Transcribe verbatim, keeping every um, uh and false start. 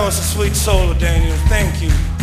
was the sweet soul of Daniel. Thank you.